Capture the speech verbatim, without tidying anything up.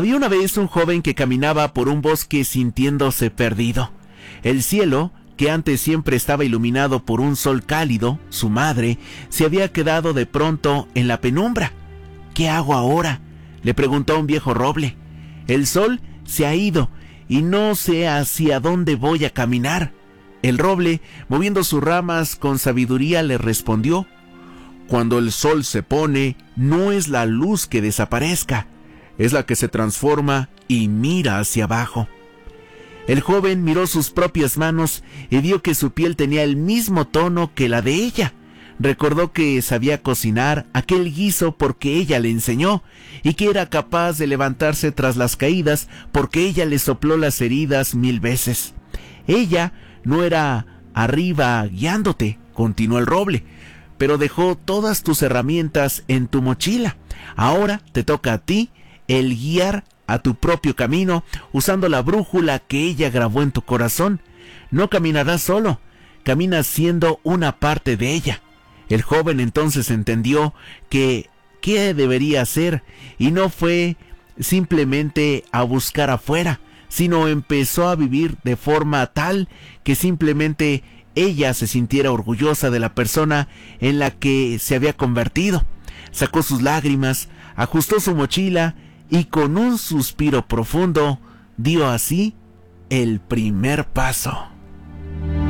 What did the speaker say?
Había una vez un joven que caminaba por un bosque sintiéndose perdido. El cielo, que antes siempre estaba iluminado por un sol cálido, su madre, se había quedado de pronto en la penumbra. ¿Qué hago ahora?, le preguntó a un viejo roble. El sol se ha ido y no sé hacia dónde voy a caminar. El roble, moviendo sus ramas con sabiduría, le respondió: cuando el sol se pone, no es la luz que desaparezca, es la que se transforma y mira hacia abajo. El joven miró sus propias manos y vio que su piel tenía el mismo tono que la de ella. Recordó que sabía cocinar aquel guiso porque ella le enseñó, y que era capaz de levantarse tras las caídas porque ella le sopló las heridas mil veces. Ella no era arriba guiándote, continuó el roble, pero dejó todas tus herramientas en tu mochila. Ahora te toca a ti el guiar a tu propio camino usando la brújula que ella grabó en tu corazón. No caminarás solo, caminas siendo una parte de ella. El joven entonces entendió que qué debería hacer y no fue simplemente a buscar afuera, sino empezó a vivir de forma tal que simplemente ella se sintiera orgullosa de la persona en la que se había convertido. Sacó sus lágrimas, ajustó su mochila y con un suspiro profundo dio así el primer paso.